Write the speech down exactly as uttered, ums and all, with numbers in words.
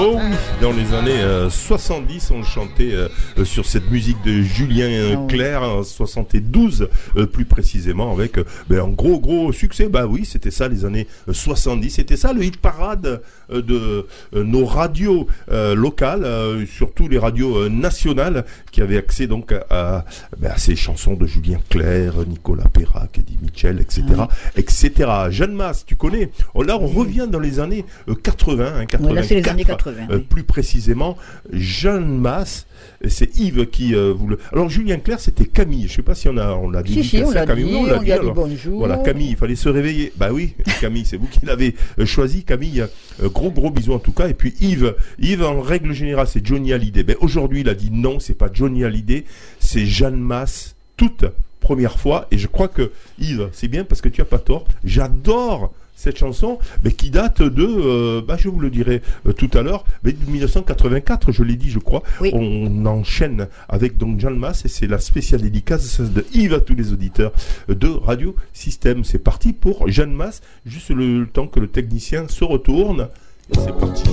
Oh oui, dans les années euh, soixante-dix, on chantait euh, sur cette musique de Julien euh, Clerc, en soixante-douze euh, plus précisément, avec euh, ben, un gros gros succès. Bah oui, c'était ça les années euh, soixante-dix, c'était ça le hit parade euh, de euh, nos radios euh, locales, euh, surtout les radios euh, nationales, qui avaient accès donc à, à, ben, à ces chansons de Julien Clerc, Nicolas Perrac, Eddie Mitchell, et cetera, oui. et cetera. Jeanne Mas, tu connais. Là, on revient dans les années euh, quatre-vingts, hein, quatre-vingt-quatre, oui, là, c'est les années quatre-vingts. Euh, oui. Plus précisément, Jeanne Mas, c'est Yves qui euh, vous le. Alors Julien Clerc, c'était Camille. Je ne sais pas si on a on l'a dit. Si si, on l'a Camille. dit. On l'a on dit. lui a Alors, dit bonjour. voilà, Camille, il fallait se réveiller. Bah oui, Camille, c'est vous qui l'avez choisi. Camille, euh, gros gros bisous en tout cas. Et puis Yves, Yves en règle générale, c'est Johnny Hallyday. Ben aujourd'hui, il a dit non, c'est pas Johnny Hallyday, c'est Jeanne Mas, toute première fois. Et je crois que Yves, c'est bien parce que tu as pas tort. J'adore cette chanson, mais qui date de, euh, bah, je vous le dirai euh, tout à l'heure, mais de dix-neuf cent quatre-vingt-quatre, je l'ai dit, je crois. Oui. On enchaîne avec donc Jeanne Mas, et c'est la spéciale dédicace de Yves à tous les auditeurs de Radio Système. C'est parti pour Jeanne Mas, juste le, le temps que le technicien se retourne. Et c'est parti.